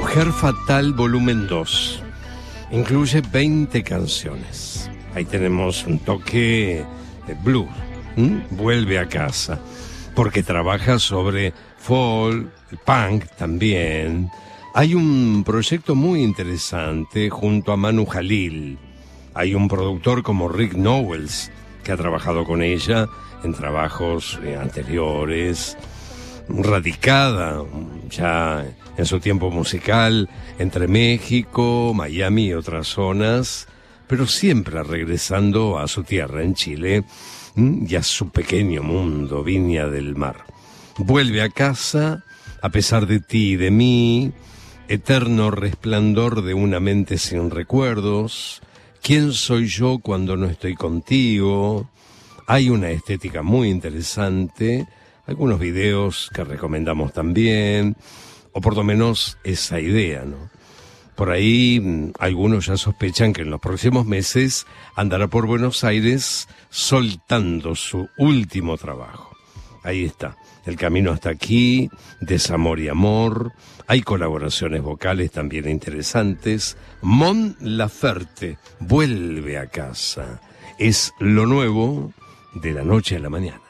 Mujer Fatal Volumen 2. Incluye 20 canciones. Ahí tenemos un toque de blues. Vuelve a casa. Porque trabaja sobre folk, punk también. Hay un proyecto muy interesante junto a Manu Jalil. Hay un productor como Rick Nowels que ha trabajado con ella en trabajos anteriores. Radicada ya en su tiempo musical entre México, Miami y otras zonas, pero siempre regresando a su tierra en Chile y a su pequeño mundo, Viña del Mar. Vuelve a casa, a pesar de ti y de mí, eterno resplandor de una mente sin recuerdos, ¿quién soy yo cuando no estoy contigo? Hay una estética muy interesante, algunos videos que recomendamos también, o por lo menos esa idea, ¿no? Por ahí algunos ya sospechan que en los próximos meses andará por Buenos Aires soltando su último trabajo. Ahí está, El camino hasta aquí, Desamor y amor, hay colaboraciones vocales también interesantes. Mon Laferte vuelve a casa, es lo nuevo de la noche a la mañana.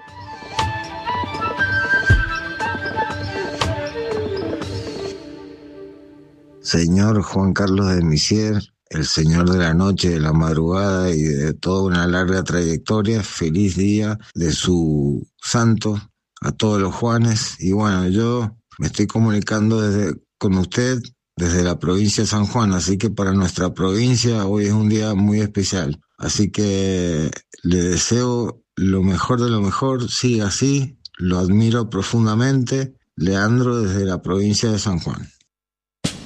Señor Juan Carlos de Misier, el señor de la noche, de la madrugada y de toda una larga trayectoria, feliz día de su santo a todos los Juanes. Y bueno, yo me estoy comunicando con usted desde la provincia de San Juan, así que para nuestra provincia hoy es un día muy especial. Así que le deseo lo mejor de lo mejor, siga así, lo admiro profundamente. Leandro desde la provincia de San Juan.